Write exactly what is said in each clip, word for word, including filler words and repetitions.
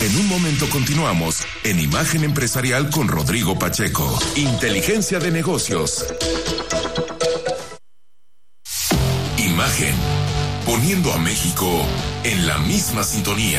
En un momento continuamos en Imagen Empresarial con Rodrigo Pacheco. Inteligencia de negocios. Imagen. Poniendo a México en la misma sintonía.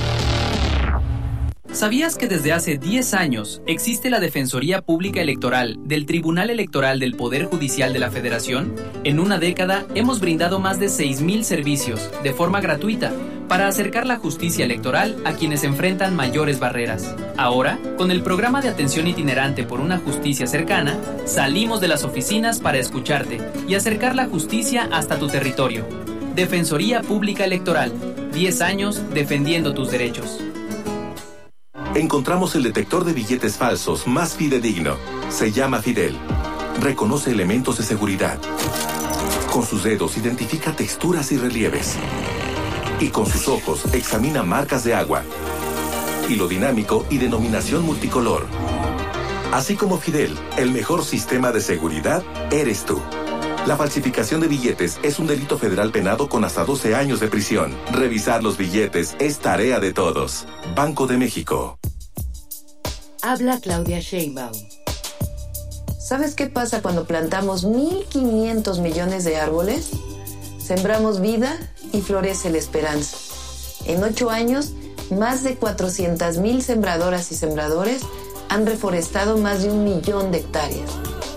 ¿Sabías que desde hace diez años existe la Defensoría Pública Electoral del Tribunal Electoral del Poder Judicial de la Federación? En una década hemos brindado más de seis mil servicios de forma gratuita para acercar la justicia electoral a quienes enfrentan mayores barreras. Ahora, con el programa de atención itinerante por una justicia cercana, salimos de las oficinas para escucharte y acercar la justicia hasta tu territorio. Defensoría Pública Electoral, diez años defendiendo tus derechos. Encontramos el detector de billetes falsos más fidedigno. Se llama Fidel. Reconoce elementos de seguridad. Con sus dedos identifica texturas y relieves. Y con sus ojos examina marcas de agua. Hilo dinámico y denominación multicolor. Así como Fidel, el mejor sistema de seguridad eres tú. La falsificación de billetes es un delito federal penado con hasta doce años de prisión. Revisar los billetes es tarea de todos. Banco de México. Habla Claudia Sheinbaum. ¿Sabes qué pasa cuando plantamos mil quinientos millones de árboles? Sembramos vida y florece la esperanza. En ocho años, más de cuatrocientas mil sembradoras y sembradores han reforestado más de un millón de hectáreas.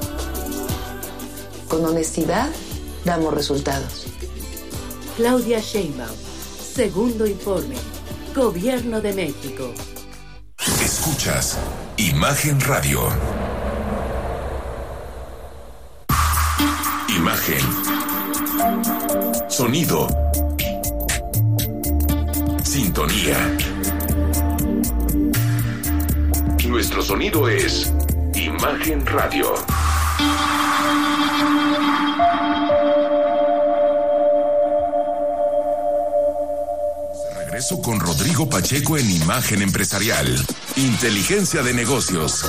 Con honestidad, damos resultados. Claudia Sheinbaum, segundo informe. Gobierno de México. Escuchas Imagen Radio. Imagen. Sonido. Sintonía. Nuestro sonido es Imagen Radio. Regreso con Rodrigo Pacheco en Imagen Empresarial. Inteligencia de negocios.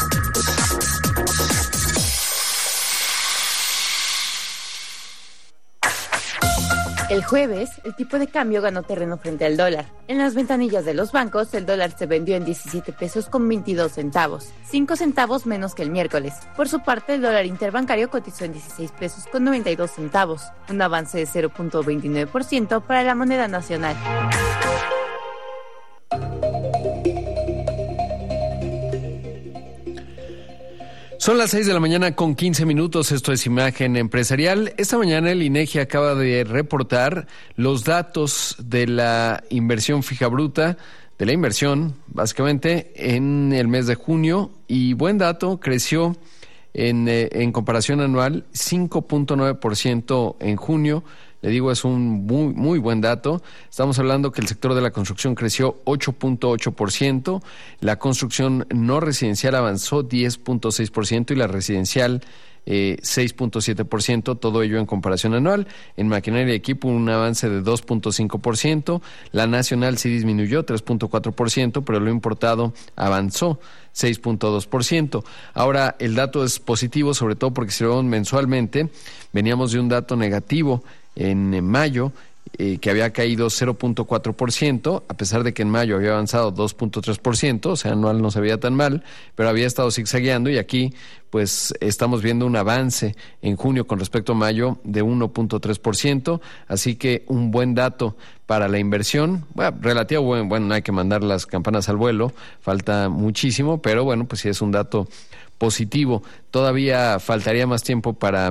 El jueves, el tipo de cambio ganó terreno frente al dólar. En las ventanillas de los bancos, el dólar se vendió en diecisiete pesos con veintidós centavos, cinco centavos menos que el miércoles. Por su parte, el dólar interbancario cotizó en dieciséis pesos con noventa y dos centavos, un avance de cero punto veintinueve por ciento para la moneda nacional. Son las seis de la mañana con quince minutos, esto es Imagen Empresarial. Esta mañana el INEGI acaba de reportar los datos de la inversión fija bruta, de la inversión, básicamente, en el mes de junio. Y buen dato, creció en, eh, en comparación anual cinco punto nueve por ciento en junio. Le digo, es un muy, muy buen dato. Estamos hablando que el sector de la construcción creció ocho punto ocho por ciento, la construcción no residencial avanzó diez punto seis por ciento y la residencial eh, seis punto siete por ciento, todo ello en comparación anual. En maquinaria y equipo un avance de dos punto cinco por ciento, la nacional sí disminuyó tres punto cuatro por ciento, pero lo importado avanzó seis punto dos por ciento. Ahora, el dato es positivo, sobre todo porque si lo vemos mensualmente, veníamos de un dato negativo en mayo, eh, que había caído cero punto cuatro por ciento, a pesar de que en mayo había avanzado dos punto tres por ciento, o sea, anual no se veía tan mal, pero había estado zigzagueando y aquí pues estamos viendo un avance en junio con respecto a mayo de uno punto tres por ciento, así que un buen dato para la inversión. Bueno, relativo bueno, bueno, no hay que mandar las campanas al vuelo, falta muchísimo, pero bueno, pues sí es un dato positivo. Todavía faltaría más tiempo para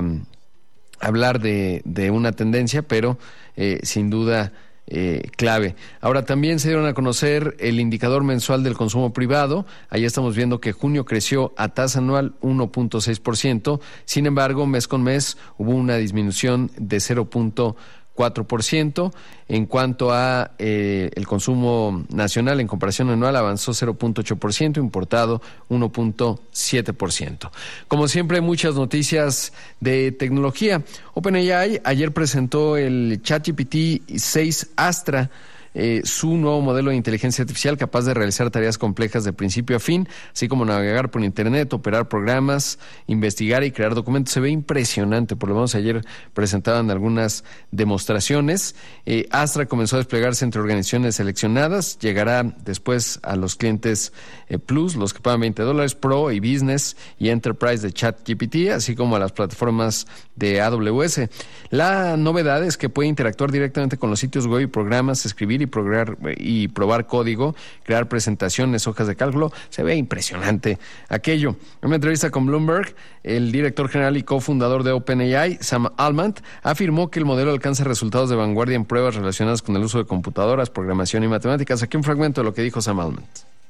hablar de, de una tendencia, pero eh, sin duda eh, clave. Ahora también se dieron a conocer el indicador mensual del consumo privado. Ahí estamos viendo que junio creció a tasa anual uno punto seis por ciento. Sin embargo, mes con mes hubo una disminución de cero punto cuatro por ciento. En cuanto a eh, el consumo nacional en comparación anual, avanzó cero punto ocho por ciento, importado uno punto siete por ciento. Como siempre, muchas noticias de tecnología. OpenAI ayer presentó el ChatGPT seis Astra, eh, su nuevo modelo de inteligencia artificial capaz de realizar tareas complejas de principio a fin, así como navegar por internet, operar programas, investigar y crear documentos. Se ve impresionante, por lo menos ayer presentaban algunas demostraciones. Eh, Astra comenzó a desplegarse entre organizaciones seleccionadas, llegará después a los clientes eh, Plus, los que pagan veinte dólares, Pro y Business y Enterprise de ChatGPT, así como a las plataformas de A W S. La novedad es que puede interactuar directamente con los sitios web y programas, escribir y, probar, y probar código, crear presentaciones, hojas de cálculo. Se ve impresionante aquello. En una entrevista con Bloomberg, el director general y cofundador de OpenAI, Sam Altman, afirmó que el modelo alcanza resultados de vanguardia en pruebas relacionadas con el uso de computadoras, programación y matemáticas. Aquí un fragmento de lo que dijo Sam Altman.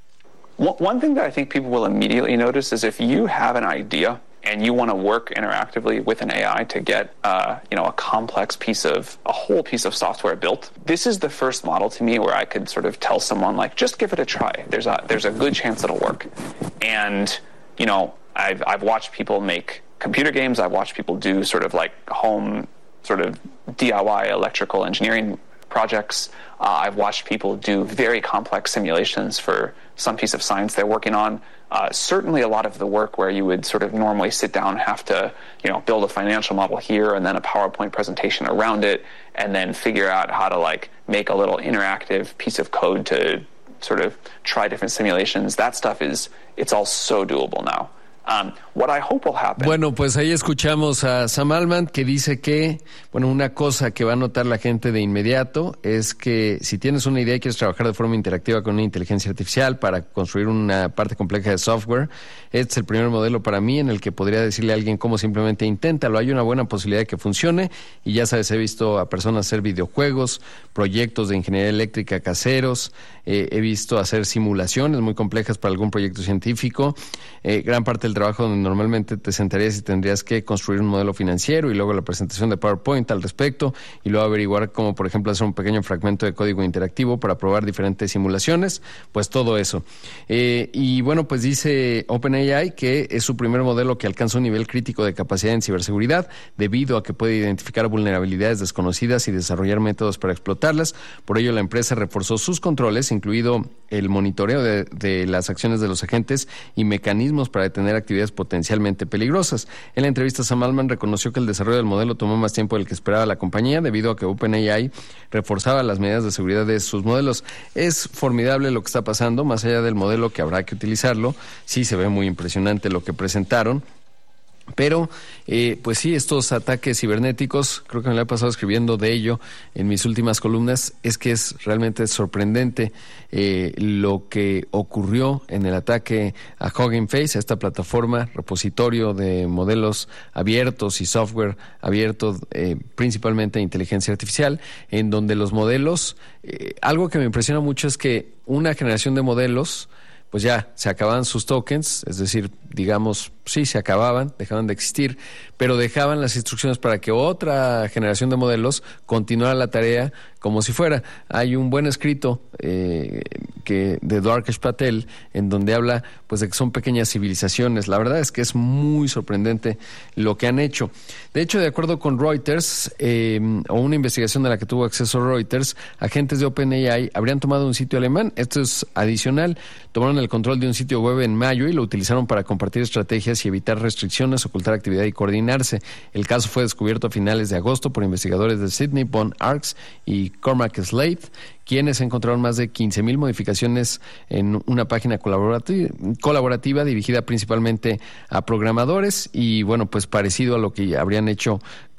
One thing that I think people will immediately notice is if you have an idea and you want to work interactively with an A I to get, uh, you know, a complex piece of, a whole piece of software built, this is the first model to me where I could sort of tell someone, like, just give it a try. There's a, there's a good chance it'll work. And, you know, I've, I've watched people make computer games. I've watched people do sort of like home sort of D I Y electrical engineering projects. Uh, I've watched people do very complex simulations for some piece of science they're working on. Uh, certainly a lot of the work where you would sort of normally sit down and have to, you know, build a financial model here and then a PowerPoint presentation around it and then figure out how to like make a little interactive piece of code to sort of try different simulations. That stuff is, it's all so doable now. Um, what I hope will happen. Bueno, pues ahí escuchamos a Sam Altman que dice que, bueno, una cosa que va a notar la gente de inmediato es que si tienes una idea y quieres trabajar de forma interactiva con una inteligencia artificial para construir una parte compleja de software, este es el primer modelo para mí en el que podría decirle a alguien cómo simplemente inténtalo. Hay una buena posibilidad de que funcione y ya sabes, he visto a personas hacer videojuegos, proyectos de ingeniería eléctrica caseros, eh, he visto hacer simulaciones muy complejas para algún proyecto científico, eh, gran parte del trabajo donde normalmente te sentarías y tendrías que construir un modelo financiero y luego la presentación de PowerPoint al respecto y luego averiguar cómo, por ejemplo, hacer un pequeño fragmento de código interactivo para probar diferentes simulaciones, pues todo eso. Eh, y bueno, pues dice OpenAI que es su primer modelo que alcanza un nivel crítico de capacidad en ciberseguridad debido a que puede identificar vulnerabilidades desconocidas y desarrollar métodos para explotarlas. Por ello, la empresa reforzó sus controles, incluido el monitoreo de, de las acciones de los agentes y mecanismos para detener actividades potencialmente peligrosas. En la entrevista, Sam Altman reconoció que el desarrollo del modelo tomó más tiempo del que esperaba la compañía debido a que OpenAI reforzaba las medidas de seguridad de sus modelos. Es formidable lo que está pasando, más allá del modelo que habrá que utilizarlo. Sí se ve muy impresionante lo que presentaron. Pero, eh, pues sí, estos ataques cibernéticos, creo que me lo he pasado escribiendo de ello en mis últimas columnas, es que es realmente sorprendente eh, lo que ocurrió en el ataque a Hugging Face, a esta plataforma, repositorio de modelos abiertos y software abierto, eh, principalmente de inteligencia artificial, en donde los modelos, eh, algo que me impresiona mucho es que una generación de modelos, pues ya se acababan sus tokens, es decir, digamos, sí, se acababan, dejaban de existir, pero dejaban las instrucciones para que otra generación de modelos continuara la tarea como si fuera. Hay un buen escrito eh, que de Dwarkesh Patel en donde habla pues de que son pequeñas civilizaciones. La verdad es que es muy sorprendente lo que han hecho. De hecho, de acuerdo con Reuters, eh, o una investigación de la que tuvo acceso Reuters, agentes de OpenAI habrían tomado un sitio alemán. Esto es adicional. Tomaron el control de un sitio web en mayo y lo utilizaron para compartir estrategias y evitar restricciones, ocultar actividad y coordinarse. El caso fue descubierto a finales de agosto por investigadores de Sydney, Von Arx y Cormac Slade, quienes encontraron más de quince mil modificaciones en una página colaborativa, colaborativa dirigida principalmente a programadores y, bueno, pues parecido a lo que habrían hecho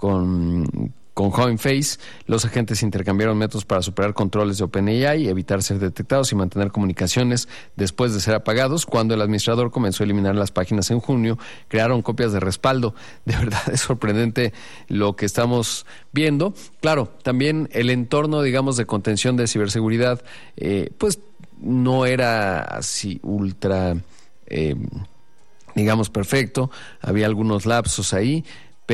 con... Con Hugging Face, los agentes intercambiaron métodos para superar controles de OpenAI, evitar ser detectados y mantener comunicaciones después de ser apagados. Cuando el administrador comenzó a eliminar las páginas en junio, crearon copias de respaldo. De verdad es sorprendente lo que estamos viendo. Claro, también el entorno, digamos, de contención de ciberseguridad, eh, pues no era así ultra, eh, digamos, perfecto. Había algunos lapsos ahí.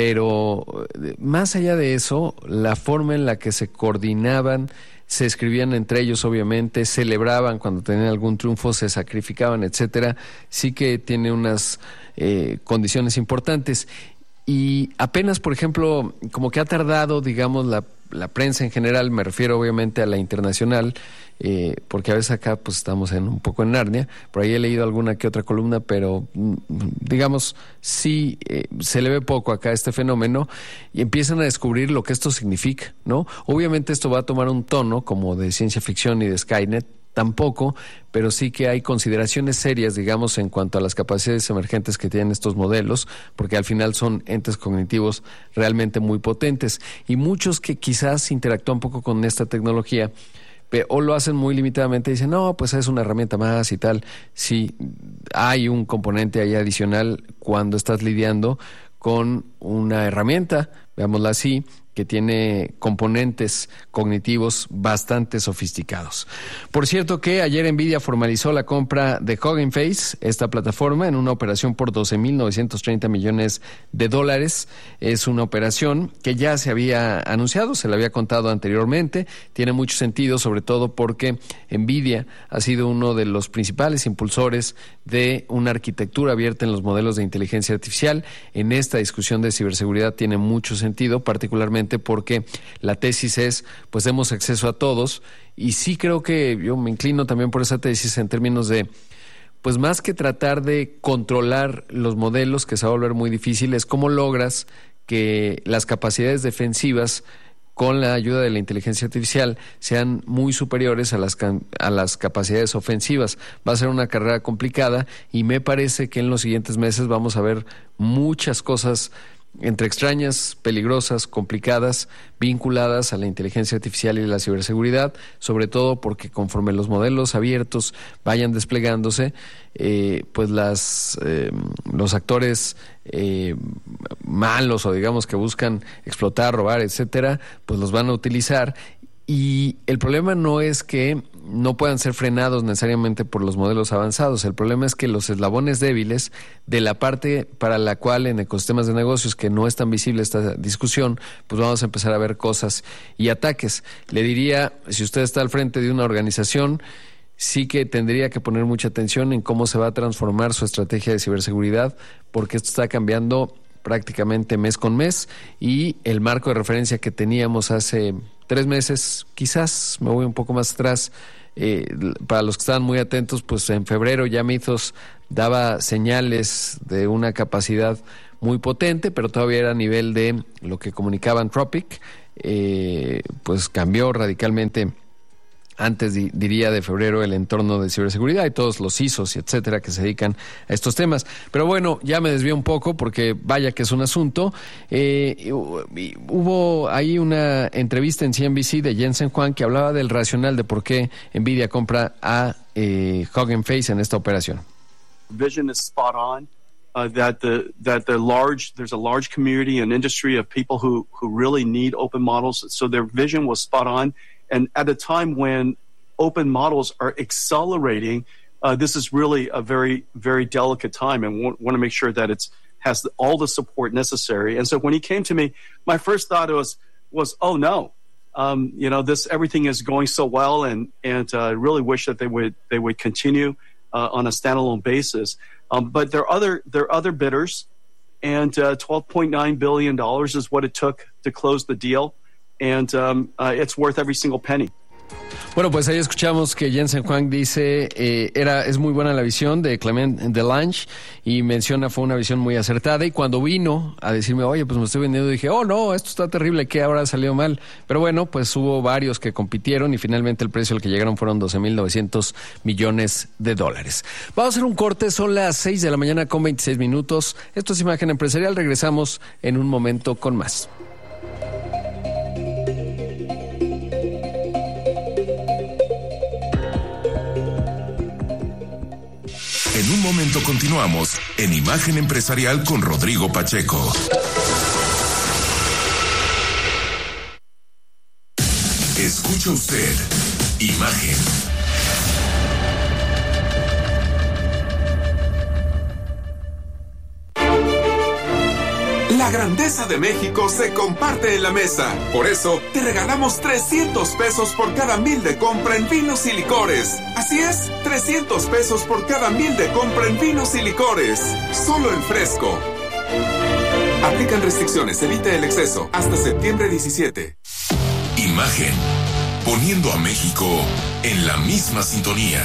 Pero más allá de eso, la forma en la que se coordinaban, se escribían entre ellos, obviamente, celebraban cuando tenían algún triunfo, se sacrificaban, etcétera, sí que tiene unas eh, condiciones importantes. Y apenas, por ejemplo, como que ha tardado, digamos, la, la prensa en general, me refiero obviamente a la internacional, eh, porque a veces acá pues estamos en un poco en Narnia, por ahí he leído alguna que otra columna, pero digamos sí eh, se le ve poco acá este fenómeno y empiezan a descubrir lo que esto significa, ¿no? Obviamente esto va a tomar un tono como de ciencia ficción y de Skynet, tampoco, pero sí que hay consideraciones serias, digamos, en cuanto a las capacidades emergentes que tienen estos modelos, porque al final son entes cognitivos realmente muy potentes. Y muchos que quizás interactúan poco con esta tecnología, o lo hacen muy limitadamente, dicen, no, pues es una herramienta más y tal. Sí, hay un componente ahí adicional cuando estás lidiando con una herramienta, veámosla así, que tiene componentes cognitivos bastante sofisticados. Por cierto que ayer Nvidia formalizó la compra de Hugging Face, esta plataforma, en una operación por doce mil novecientos treinta millones de dólares. Es una operación que ya se había anunciado, se la había contado anteriormente. Tiene mucho sentido, sobre todo porque Nvidia ha sido uno de los principales impulsores de una arquitectura abierta en los modelos de inteligencia artificial. En esta discusión de ciberseguridad tiene mucho sentido, particularmente porque la tesis es, pues demos acceso a todos, y sí creo que yo me inclino también por esa tesis en términos de, pues más que tratar de controlar los modelos, que se va a volver muy difícil, es cómo logras que las capacidades defensivas con la ayuda de la inteligencia artificial sean muy superiores a las, a las capacidades ofensivas. Va a ser una carrera complicada y me parece que en los siguientes meses vamos a ver muchas cosas entre extrañas, peligrosas, complicadas, vinculadas a la inteligencia artificial y la ciberseguridad, sobre todo porque conforme los modelos abiertos vayan desplegándose, eh, pues las eh, los actores eh, malos o digamos que buscan explotar, robar, etcétera, pues los van a utilizar. Y el problema no es que no puedan ser frenados necesariamente por los modelos avanzados. El problema es que los eslabones débiles de la parte para la cual en ecosistemas de negocios, que no es tan visible esta discusión, pues vamos a empezar a ver cosas y ataques. Le diría, si usted está al frente de una organización, sí que tendría que poner mucha atención en cómo se va a transformar su estrategia de ciberseguridad, porque esto está cambiando prácticamente mes con mes y el marco de referencia que teníamos hace tres meses, quizás me voy un poco más atrás, eh, para los que estaban muy atentos, pues en febrero ya Mythos daba señales de una capacidad muy potente, pero todavía era a nivel de lo que comunicaba Anthropic, eh, pues cambió radicalmente antes, di, diría, de febrero el entorno de ciberseguridad y todos los I S Os y etcétera que se dedican a estos temas. Pero bueno, ya me desvío un poco porque vaya que es un asunto. Eh, hubo ahí una entrevista en C N B C de Jensen Huang que hablaba del racional de por qué Nvidia compra a eh, Hugging Face en esta operación. Vision is spot on. Uh, that the that the large there's a large community and industry of people who who really need open models. So their vision was spot on. And at a time when open models are accelerating, uh, this is really a very, very delicate time, and want, want to make sure that it's has the, all the support necessary. And so when he came to me, my first thought was, was oh no, um, you know, this everything is going so well, and and I uh, really wish that they would they would continue uh, on a standalone basis. Um, but there are other there are other bidders, and uh, twelve point nine billion dollars is what it took to close the deal. And um, uh, it's worth every single penny. Bueno, pues ahí escuchamos que Jensen Huang dice, eh, era es muy buena la visión de Clement Delange y menciona fue una visión muy acertada, y cuando vino a decirme, oye, pues me estoy vendiendo, dije, oh no, esto está terrible, que ahora salió mal. Pero bueno, pues hubo varios que compitieron y finalmente el precio al que llegaron fueron doce mil novecientos millones de dólares. Vamos a hacer un corte, son las seis de la mañana con veintiséis minutos. Esto es Imagen Empresarial, regresamos en un momento con más. En un momento continuamos en Imagen Empresarial con Rodrigo Pacheco. Escucha usted Imagen. La grandeza de México se comparte en la mesa. Por eso, te regalamos trescientos pesos por cada mil de compra en vinos y licores. Así es, trescientos pesos por cada mil de compra en vinos y licores. Solo en Fresco. Aplican restricciones, evite el exceso. Hasta septiembre diecisiete. Imagen, poniendo a México en la misma sintonía.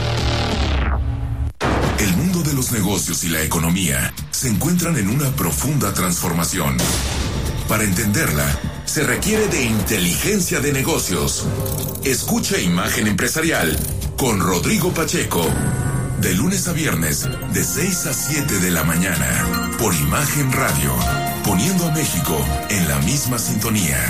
El mundo de los negocios y la economía se encuentran en una profunda transformación. Para entenderla, se requiere de inteligencia de negocios. Escucha Imagen Empresarial con Rodrigo Pacheco, de lunes a viernes, de seis a siete de la mañana, por Imagen Radio, poniendo a México en la misma sintonía.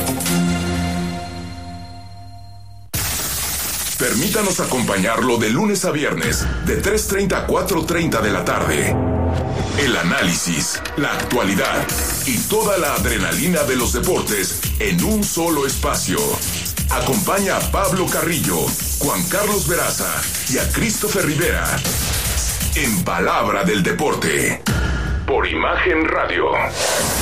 Permítanos acompañarlo de lunes a viernes, de tres treinta a cuatro treinta de la tarde. El análisis, la actualidad y toda la adrenalina de los deportes en un solo espacio. Acompaña a Pablo Carrillo, Juan Carlos Veraza y a Christopher Rivera en Palabra del Deporte, por Imagen Radio.